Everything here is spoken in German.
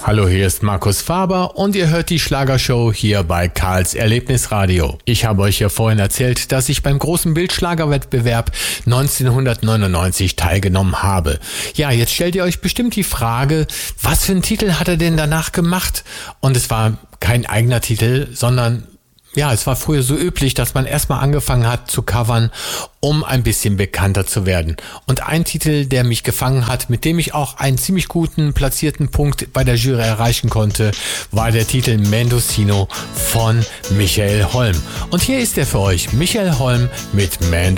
Hallo, hier ist Markus Faber und ihr hört die Schlagershow hier bei Karls Erlebnisradio. Ich habe euch ja vorhin erzählt, dass ich beim großen Bildschlagerwettbewerb 1999 teilgenommen habe. Ja, jetzt stellt ihr euch bestimmt die Frage, was für einen Titel hat er denn danach gemacht? Und es war kein eigener Titel, sondern ja, es war früher so üblich, dass man erstmal angefangen hat zu covern, um ein bisschen bekannter zu werden. Und ein Titel, der mich gefangen hat, mit dem ich auch einen ziemlich guten platzierten Punkt bei der Jury erreichen konnte, war der Titel Mendocino von Michael Holm. Und hier ist er für euch, Michael Holm mit Mendocino.